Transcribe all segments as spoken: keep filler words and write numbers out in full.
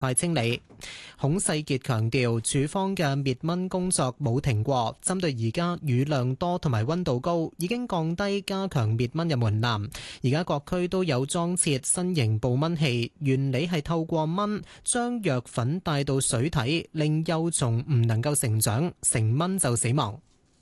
快清理。孔世傑強調，處方嘅滅蚊工作冇停過，針對而家雨量多同埋溫度高，已經降低加強滅蚊嘅門檻。而家各區都有裝設新型捕蚊器，原理係透過蚊將藥粉帶到水體，令幼蟲唔能夠成長，成蚊就死亡。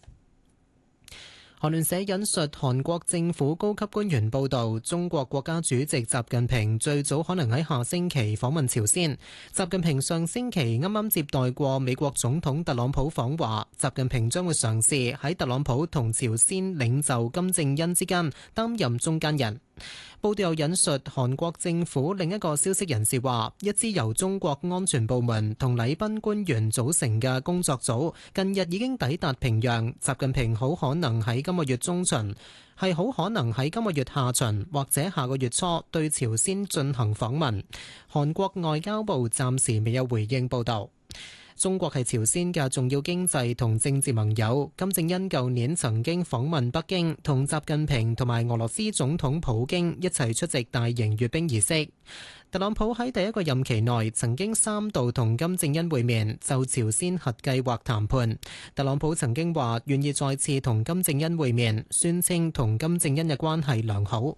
韓聯社引述韓國政府高級官員報道，中國國家主席習近平最早可能喺下星期訪問朝鮮。習近平上星期啱啱接待過美國總統特朗普訪華，習近平將會嘗試喺特朗普同朝鮮領袖金正恩之間擔任中間人。報道又引述韓國政府另一個消息人士話，一支由中國安全部門同禮賓官員組成嘅工作組近日已經抵達平壤，習近平好可能喺今個月中旬，係好可能喺今個月下旬或者下個月初對朝鮮進行訪問。韓國外交部暫時未有回應報導。中國係朝鮮嘅重要經濟同政治盟友。金正恩舊年曾經訪問北京，同習近平同埋俄羅斯總統普京一齊出席大型閱兵儀式。特朗普喺第一個任期內曾經三度同金正恩會面，就朝鮮核計劃談判。特朗普曾經話願意再次同金正恩會面，宣稱同金正恩嘅關係良好。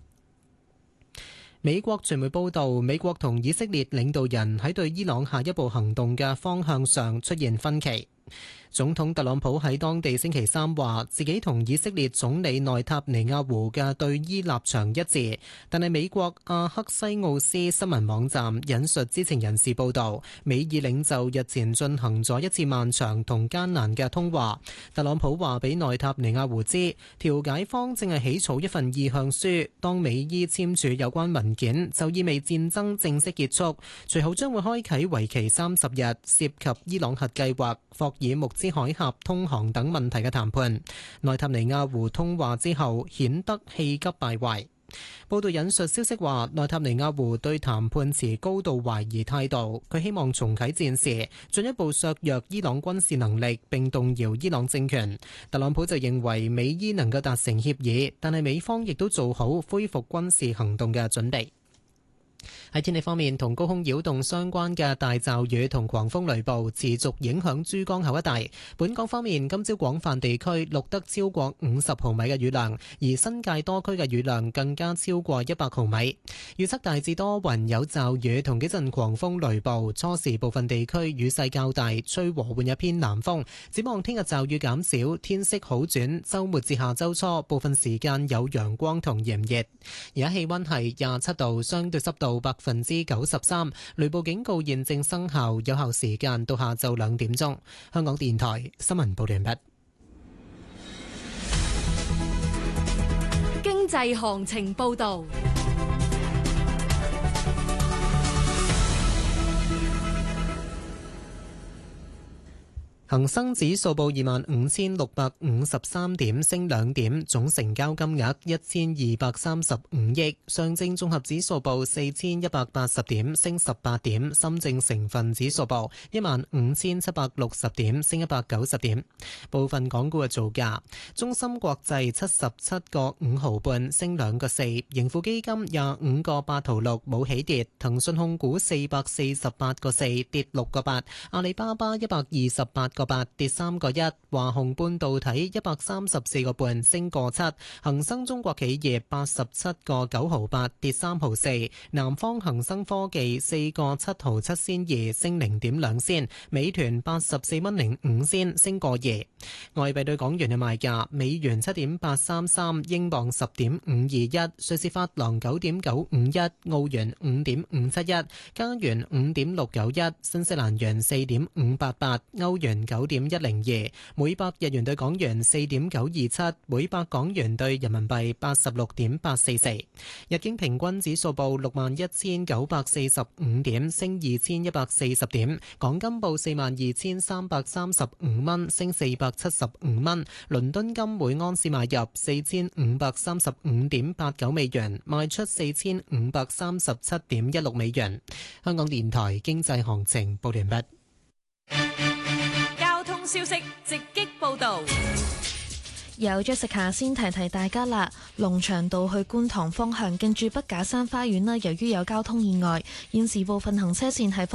美國傳媒報道，美國同以色列領導人喺對伊朗下一步行動嘅方向上出現分歧。總統特朗普喺當地星期三話，自己同以色列總理內塔尼亞胡嘅對伊立場一致，但係美國阿克西奧斯新聞網站引述知情人士報導，美以領袖日前進行咗一次漫長同艱難嘅通話。特朗普話俾內塔尼亞胡知，調解方正係起草一份意向書，當美伊簽署有關文件，就意味戰爭正式結束，隨後將會開啟為期三十日涉及伊朗核計劃、霍爾木茲海峽通航等問題嘅談判。內塔尼亞胡通話之後顯得氣急敗壞。報道引述消息話，內塔尼亞胡對談判持高度懷疑態度，佢希望重啟戰事，進一步削弱伊朗軍事能力並動搖伊朗政權。特朗普就認為美伊能夠達成協議，但係美方亦都做好恢復軍事行動嘅準備。喺天氣方面，同高空擾動相關嘅大驟雨同狂風雷暴持續影響珠江口一帶。本港方面，今朝廣泛地區錄得超過五十毫米嘅雨量，而新界多區嘅雨量更加超過一百毫米。預測大致多雲有驟雨同幾陣狂風雷暴，初時部分地區雨勢較大，吹和緩一偏南風。展望聽日驟雨減少，天色好轉，週末至下週初部分時間有陽光同炎熱。而家氣溫係廿七度，相對濕度百分之九十三，雷暴警告現正生效，有效時間到下晝兩點鐘。香港電台新聞報道完畢。 經濟行情報道。 恒生指數報二萬五千六百五十三點，升兩點，總成交金額一千二百三十五億。上證綜合指數報四千一百八十點，升十八點。深證成分指數報一萬五千七百六十點，升一百九十點。部分港股嘅造價：中芯國際七十七個五毫半，升兩個四；盈富基金廿五個八毫六，冇起跌；騰訊控股四百四十八個四，跌六個八；阿里巴巴一百二十八個八，跌三個一；華虹半導體一百三十四個半，升個七；恒生中國企業八十七個九毫八，跌三毫四；南方恒生科技四個七毫七仙二，升零點兩仙；美團八十四蚊零五仙，升個二。外幣對港元嘅賣價：美元七點八三三，英鎊十點五二一，瑞士法郎九點九五一，澳元五點五七一，加元五點六九一，新西蘭元四點五八八，歐元九點一零二，每百日元對港元四點九二七，每百港元對人民幣八十六點八四四。日經平均指數報六萬一千九百四十五點，升二千一百四十點。港金報四萬二千三百三十五蚊，升四百七十五蚊。倫敦金每盎司買入四千五百三十五點八九美元，賣出四千五百三十七點一六美元。香港電台經濟行情報完畢。 交通消息直擊報道。 有 Jessica 先提提大家啦，龍翔道去觀塘方向近住筆架山花園啦，由於有交通意外，現時部分行車線係封